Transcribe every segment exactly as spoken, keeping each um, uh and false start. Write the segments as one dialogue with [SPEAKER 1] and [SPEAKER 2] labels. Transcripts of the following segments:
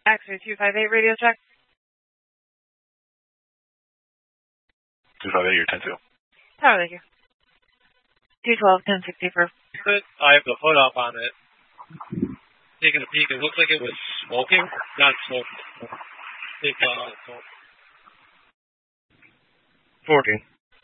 [SPEAKER 1] X-ray two five eight, radio check.
[SPEAKER 2] two five eight, you're ten two.
[SPEAKER 1] Oh, thank you. two twelve, ten sixty for...
[SPEAKER 3] I have the hood up on it. Taking a peek, it looked like it was smoking. Not smoking. Take uh, smoke.
[SPEAKER 2] fourteen.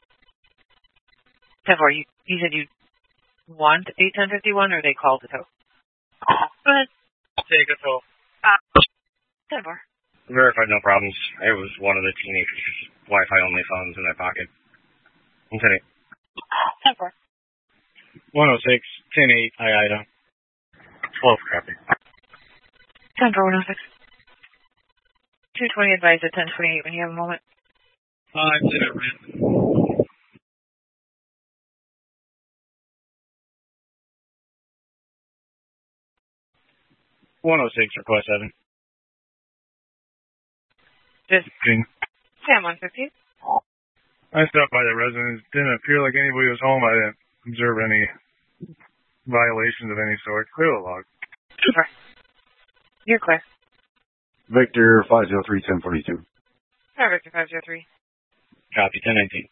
[SPEAKER 1] ten four, you, you said you want eight ten fifty-one, or they called the tow? Go ahead.
[SPEAKER 3] Take a tow.
[SPEAKER 1] Uh, ten four.
[SPEAKER 2] Verified, no problems. It was one of the teenagers' Wi-Fi only phones in their pocket. ten eight.
[SPEAKER 1] ten four.
[SPEAKER 2] one oh six, ten eight, I I D A. twelve, copy.
[SPEAKER 1] ten four, one oh six. two twenty advised at ten twenty-eight when you have a moment.
[SPEAKER 3] Five, zero, ran.
[SPEAKER 2] one oh six, request seven.
[SPEAKER 1] Just
[SPEAKER 2] Green.
[SPEAKER 1] Sam one fifteen.
[SPEAKER 2] I stopped by the residence. Didn't appear like anybody was home. I didn't observe any violations of any sort. Clear the log.
[SPEAKER 1] Super. You're clear.
[SPEAKER 4] Victor five zero three, ten forty-two.
[SPEAKER 1] All right, Victor five zero three.
[SPEAKER 2] Copy, ten nineteen.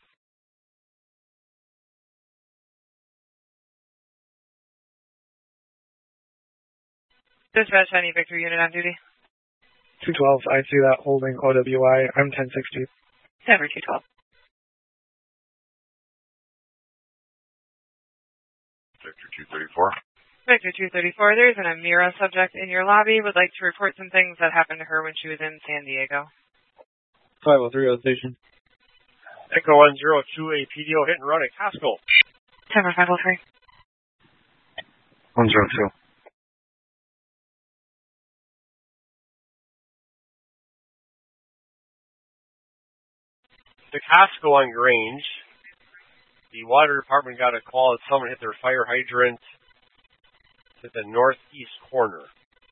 [SPEAKER 1] Dispatch, any Victor unit on duty.
[SPEAKER 5] two twelve, I see that holding O W I. I'm ten sixty.
[SPEAKER 1] Never two twelve.
[SPEAKER 4] Victor two thirty-four.
[SPEAKER 1] Victor two thirty-four, there's an Amira subject in your lobby. Would like to report some things that happened to her when she was in San Diego.
[SPEAKER 5] five oh three, station.
[SPEAKER 3] Echo one zero two, a P D O hit and run at Costco.
[SPEAKER 1] September five oh three.
[SPEAKER 4] one zero two.
[SPEAKER 3] The Costco on Grange. The water department got a call that someone hit their fire hydrant at the northeast corner.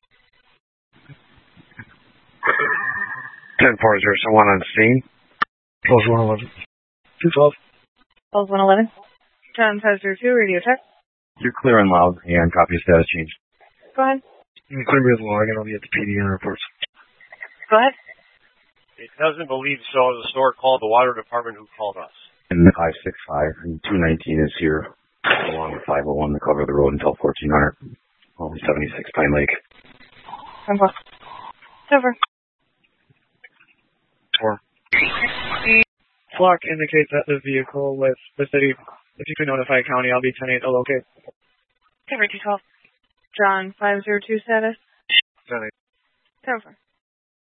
[SPEAKER 4] ten four, is there someone on scene?
[SPEAKER 5] Close one eleven. two twelve.
[SPEAKER 1] Close one eleven. John five zero two, radio check.
[SPEAKER 4] You're clear and loud, and copy status change.
[SPEAKER 1] Go ahead.
[SPEAKER 5] I'm clear with log, and I'll be at the P D N reports.
[SPEAKER 1] Go ahead.
[SPEAKER 3] It doesn't believe so. The store called the water department who called us.
[SPEAKER 4] And five six five and two nineteen is here, along with five oh one to cover the road until fourteen hundred. Oh, seventy-six Pine Lake.
[SPEAKER 1] ten four. Over.
[SPEAKER 4] Four.
[SPEAKER 5] Flock indicates that the vehicle with the city, if you could notify county, I'll be ten eight to locate.
[SPEAKER 1] Cover two twelve. John five zero two status.
[SPEAKER 4] ten eight.
[SPEAKER 1] Over.